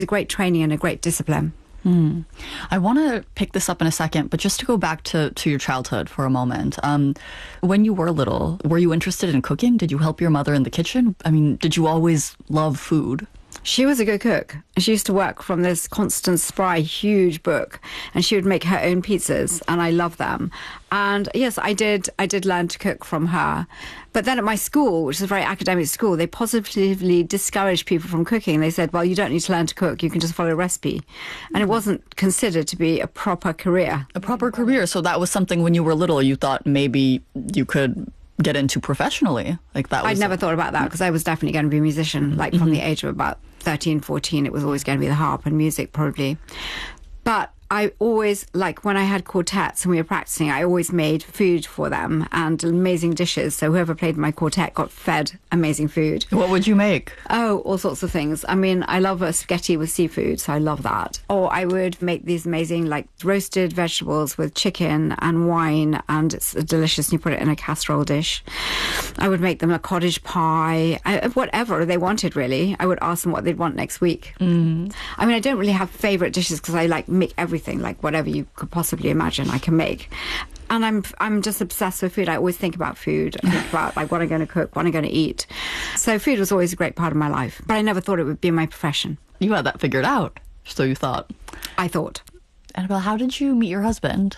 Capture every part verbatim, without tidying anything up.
A great training and a great discipline. Mm. I want to pick this up in a second, but just to go back to, to your childhood for a moment. Um, when you were little, were you interested in cooking? Did you help your mother in the kitchen? I mean, did you always love food? She was a good cook. She used to work from this Constance Spry huge book, and she would make her own pizzas, and I love them. And yes, I did I did learn to cook from her. But then at my school, which is a very academic school, they positively discouraged people from cooking. They said, well, you don't need to learn to cook, you can just follow a recipe. And it wasn't considered to be a proper career. A proper career. So that was something when you were little, you thought maybe you could get into professionally? Like that was I'd never a- thought about that, because I was definitely going to be a musician. Like from Mm-hmm. the age of about thirteen, fourteen, it was always going to be the harp and music probably. But I always, like when I had quartets and we were practicing, I always made food for them and amazing dishes. So whoever played my quartet got fed amazing food. What would you make? Oh, all sorts of things. I mean, I love a spaghetti with seafood, so I love that. Or I would make these amazing, like, roasted vegetables with chicken and wine, and it's delicious, and you put it in a casserole dish. I would make them a cottage pie, I, whatever they wanted, really. I would ask them what they'd want next week. Mm. I mean, I don't really have favourite dishes because I, like, make everything, like whatever you could possibly imagine I can make. And I'm I'm just obsessed with food. I always think about food. I think about like what I'm going to cook, what I'm going to eat. So food was always a great part of my life. But I never thought it would be my profession. You had that figured out, so you thought. I thought. Annabelle, how did you meet your husband?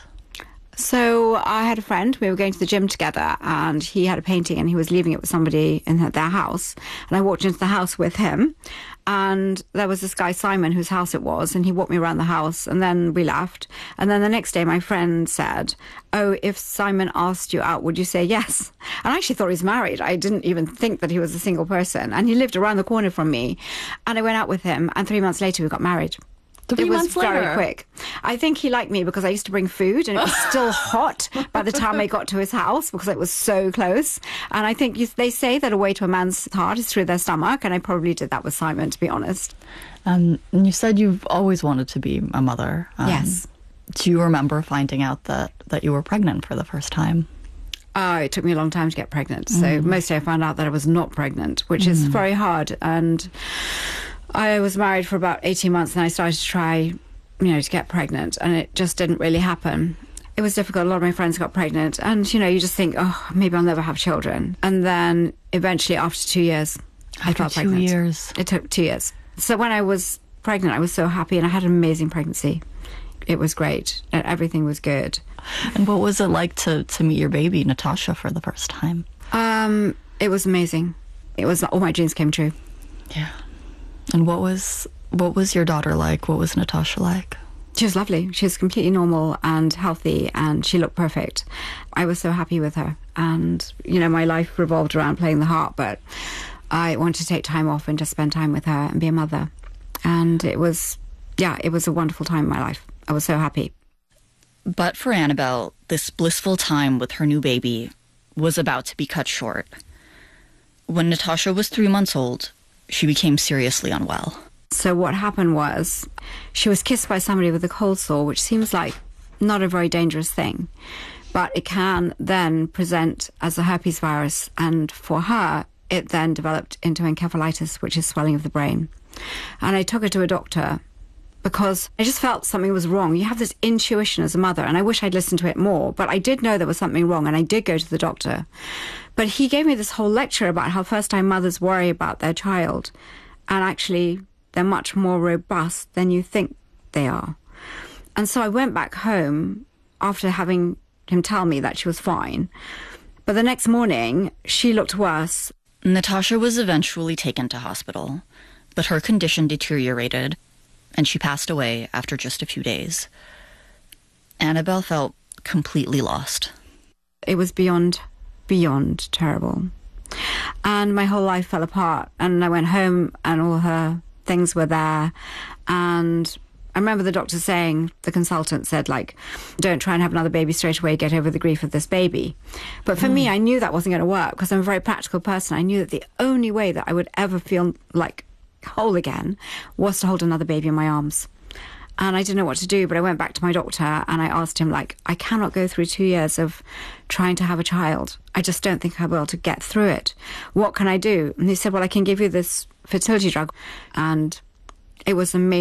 So I had a friend. We were going to the gym together, and he had a painting, and he was leaving it with somebody in their house. And I walked into the house with him, and there was this guy, Simon, whose house it was, and he walked me around the house, and then we left. And then the next day, my friend said, oh, if Simon asked you out, would you say yes? And I actually thought he was married. I didn't even think that he was a single person. And he lived around the corner from me. And I went out with him, and three months later, we got married. Three it was months very later. quick. I think he liked me because I used to bring food, and it was still hot by the time I got to his house because it was so close. And I think you, they say that a way to a man's heart is through their stomach, and I probably did that with Simon, to be honest. Um, and you said you've always wanted to be a mother. Um, Yes. Do you remember finding out that, that you were pregnant for the first time? Oh, it took me a long time to get pregnant. So mostly I found out that I was not pregnant, which is very hard. And I was married for about eighteen months, and I started to try, you know, to get pregnant, and it just didn't really happen. It was difficult. A lot of my friends got pregnant, and, you know, you just think, oh, maybe I'll never have children. And then eventually, after two years, I After felt two pregnant. years. It took two years. So when I was pregnant, I was so happy, and I had an amazing pregnancy. It was great, and everything was good. And what was it like to, to meet your baby, Natasha, for the first time? Um, it was amazing. It was, all my dreams came true. Yeah. And what was what was your daughter like? What was Natasha like? She was lovely. She was completely normal and healthy, and she looked perfect. I was so happy with her. And, you know, my life revolved around playing the harp, but I wanted to take time off and just spend time with her and be a mother. And it was, yeah, it was a wonderful time in my life. I was so happy. But for Annabelle, this blissful time with her new baby was about to be cut short. When Natasha was three months old, she became seriously unwell. So what happened was she was kissed by somebody with a cold sore, which seems like not a very dangerous thing, but it can then present as a herpes virus. And for her, it then developed into encephalitis, which is swelling of the brain. And I took her to a doctor because I just felt something was wrong. You have this intuition as a mother, and I wish I'd listened to it more, but I did know there was something wrong, and I did go to the doctor. But he gave me this whole lecture about how first-time mothers worry about their child, and actually they're much more robust than you think they are. And so I went back home after having him tell me that she was fine. But the next morning, she looked worse. Natasha was eventually taken to hospital, but her condition deteriorated, and she passed away after just a few days. Annabelle felt completely lost. It was beyond, beyond terrible. And my whole life fell apart. And I went home, and all her things were there. And I remember the doctor saying, the consultant said, like, don't try and have another baby straight away, get over the grief of this baby. But for mm. me, I knew that wasn't going to work because I'm a very practical person. I knew that the only way that I would ever feel like whole again was to hold another baby in my arms. And I didn't know what to do, but I went back to my doctor and I asked him, like, I cannot go through two years of trying to have a child. I just don't think I'll be able to get through it. What can I do? And he said, well, I can give you this fertility drug. And It was amazing.